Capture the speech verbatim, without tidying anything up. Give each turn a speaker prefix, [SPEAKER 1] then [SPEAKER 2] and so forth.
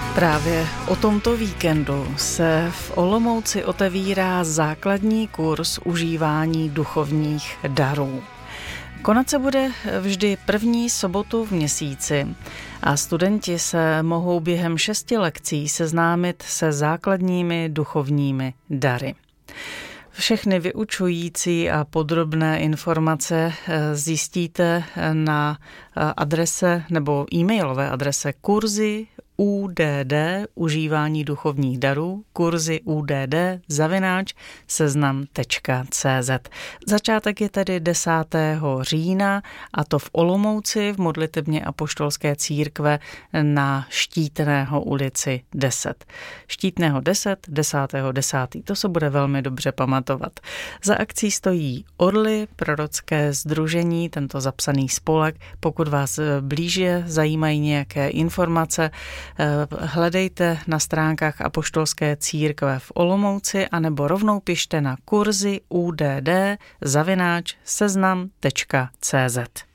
[SPEAKER 1] Právě o tomto víkendu se v Olomouci otevírá základní kurz užívání duchovních darů. Konat se bude vždy první sobotu v měsíci a studenti se mohou během šesti lekcí seznámit se základními duchovními dary. Všechny vyučující a podrobné informace zjistíte na adrese nebo e-mailové adrese kurzy U D D užívání duchovních darů, kurzy U D D zavináč seznam tečka cé zet. Začátek je tedy desátého října a to v Olomouci v modlitebně apoštolské církve na Štítného ulici deset. Štítného deset, desátého desátého To se bude velmi dobře pamatovat. Za akcí stojí Orly, prorocké sdružení, tento zapsaný spolek. Pokud vás blíže zajímají nějaké informace, hledejte na stránkách apoštolské církve v Olomouci anebo rovnou pište na kurzy U D D zavináč seznam tečka cé zet.